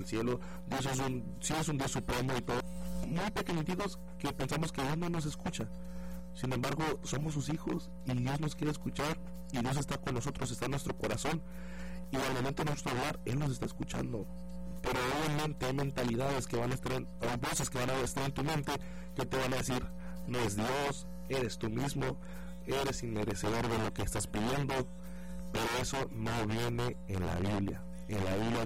el cielo, Dios sí es un Dios supremo y todo, muy pequeñitos que pensamos que Dios no nos escucha. Sin embargo, somos sus hijos y Dios nos quiere escuchar y Dios está con nosotros, está en nuestro corazón y al momento de nuestro hablar, Él nos está escuchando. Pero obviamente hay mentalidades que van a estar, o voces que van a estar en tu mente que te van a decir, no es Dios, eres tú mismo, eres inmerecedor de lo que estás pidiendo, pero eso no viene en la Biblia. En la Biblia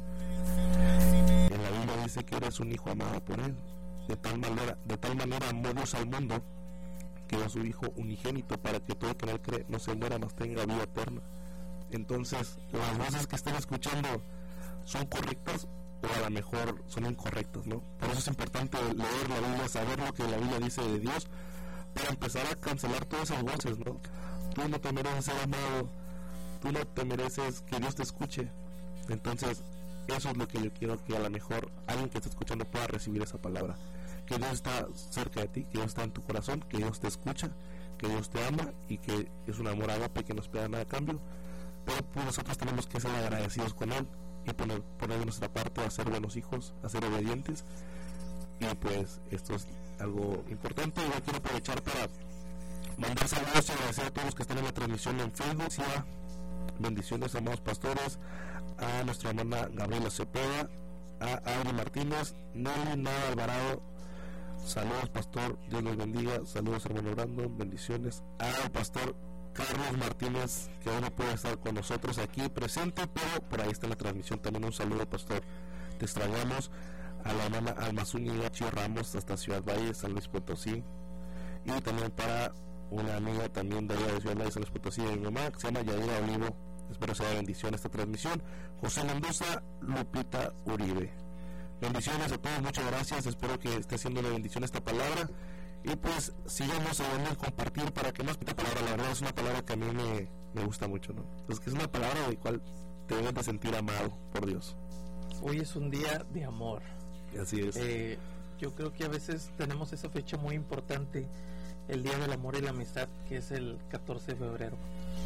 dice que eres un hijo amado por Él. De tal manera amó Dios al mundo que dio a su Hijo unigénito para que todo el que en Él cree no se muera, mas tenga vida eterna. Entonces, las voces que estén escuchando son correctas o a lo mejor son incorrectas, ¿no? Por eso es importante leer la Biblia, saber lo que la Biblia dice de Dios, para empezar a cancelar todas esas voces, ¿no? Tú no te mereces ser amado, tú no te mereces que Dios te escuche. Entonces, eso es lo que yo quiero, que a lo mejor alguien que está escuchando pueda recibir esa palabra, que Dios está cerca de ti, que Dios está en tu corazón, que Dios te escucha, que Dios te ama y que es un amor ágape que no espera nada a cambio, pero pues nosotros tenemos que ser agradecidos con Él y poner de nuestra parte a ser buenos hijos, a ser obedientes. Y pues esto es algo importante. Yo quiero aprovechar para mandar saludos y agradecer a todos los que están en la transmisión en Facebook. Bendiciones, amados pastores, a nuestra hermana Gabriela Cepeda, a Adri Martínez, Nelly Nada Alvarado, saludos pastor, Dios los bendiga, saludos hermano Brandon, bendiciones, al pastor Carlos Martínez, que hoy no puede estar con nosotros aquí presente, pero por ahí está en la transmisión. También un saludo, pastor, te extrañamos. A la hermana Almazuni Gacho Ramos hasta Ciudad Valle, San Luis Potosí, y también para una amiga también de allá de Ciudad Valle, San Luis Potosí, de mi mamá, que se llama Yadira Olivo. Espero sea de bendición esta transmisión. José Mendoza, Lupita Uribe, bendiciones a todos, muchas gracias, espero que esté siendo de bendición esta palabra. Y pues sigamos ayudando a compartir para que más esta palabra, la verdad es una palabra que a mí me gusta mucho, ¿no? Pues que es una palabra de la cual te debes de sentir amado por Dios. Hoy es un día de amor. Así es. Yo creo que a veces tenemos esa fecha muy importante, el Día del Amor y la Amistad, que es el 14 de febrero.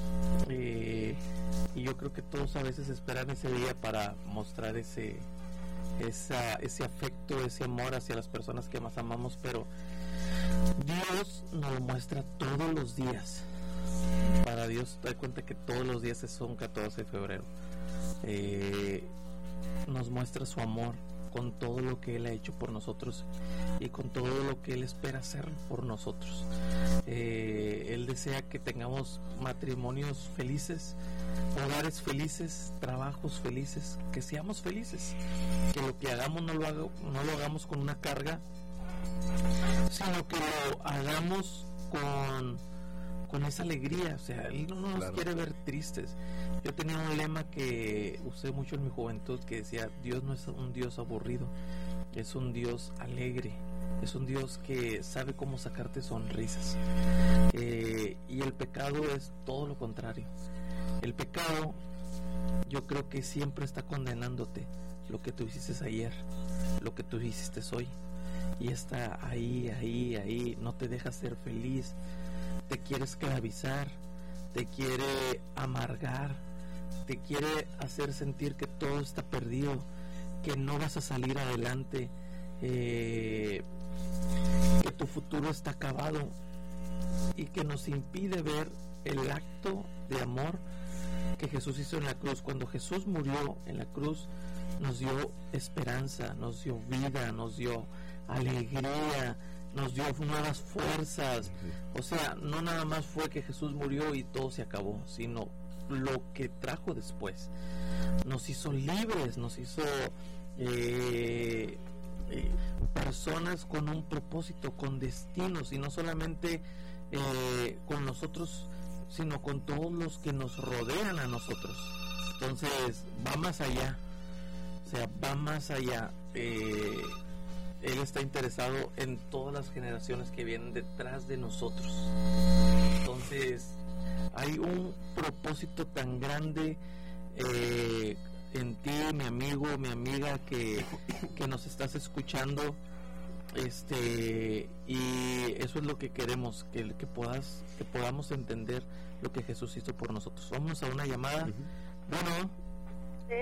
Y yo creo que todos a veces esperan ese día para mostrar ese afecto, ese amor hacia las personas que más amamos, pero Dios nos lo muestra todos los días. Para Dios, te das cuenta que todos los días son 14 de febrero. Nos muestra su amor con todo lo que Él ha hecho por nosotros y con todo lo que Él espera hacer por nosotros. Él desea que tengamos matrimonios felices, hogares felices, trabajos felices, que seamos felices, que lo que hagamos no lo hagamos con una carga, sino que lo hagamos con esa alegría. O sea, Él no nos quiere ver tristes. Yo tenía un lema que usé mucho en mi juventud que decía: Dios no es un Dios aburrido, es un Dios alegre, es un Dios que sabe cómo sacarte sonrisas. Y el pecado es todo lo contrario. El pecado, yo creo que siempre está condenándote. Lo que tú hiciste ayer, lo que tú hiciste hoy, y está ahí, no te deja ser feliz, te quiere esclavizar, te quiere amargar, te quiere hacer sentir que todo está perdido, que no vas a salir adelante, que tu futuro está acabado, y que nos impide ver el acto de amor que Jesús hizo en la cruz. Cuando Jesús murió en la cruz, nos dio esperanza, nos dio vida, nos dio alegría, nos dio nuevas fuerzas. O sea, no nada más fue que Jesús murió y todo se acabó, sino lo que trajo después. Nos hizo libres, nos hizo personas con un propósito, con destinos, y no solamente con nosotros, sino con todos los que nos rodean a nosotros. Entonces va más allá, o sea, va más allá. Él está interesado en todas las generaciones que vienen detrás de nosotros. Entonces hay un propósito tan grande en ti, mi amigo, mi amiga, que nos estás escuchando, y eso es lo que queremos, que podamos entender lo que Jesús hizo por nosotros. Vamos a una llamada. Bueno.